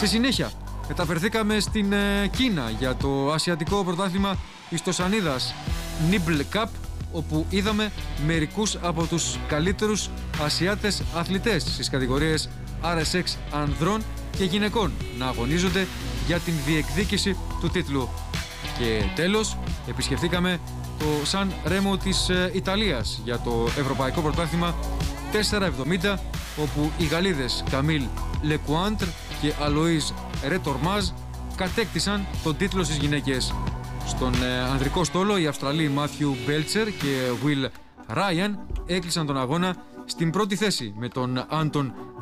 Στη συνέχεια μεταφερθήκαμε στην Κίνα για το ασιατικό πρωτάθλημα ιστοσανίδας Nibble Cup, όπου είδαμε μερικούς από τους καλύτερους Ασιάτες αθλητές στις κατηγορίες RSX ανδρών και γυναικών να αγωνίζονται για την διεκδίκηση του τίτλου. Και τέλος επισκεφθήκαμε το Σαν Ρέμο της Ιταλίας για το Ευρωπαϊκό Πρωτάθλημα 470, όπου οι Γαλλίδες Καμίλ Λεκουάντρ και Αλοΐζ Ρετορμάζ κατέκτησαν τον τίτλο στις γυναίκες. Στον ανδρικό στόλο οι Αυστραλοί Μάθιου Μπέλτσερ και Will Ryan έκλεισαν τον αγώνα στην πρώτη θέση με τον Άντων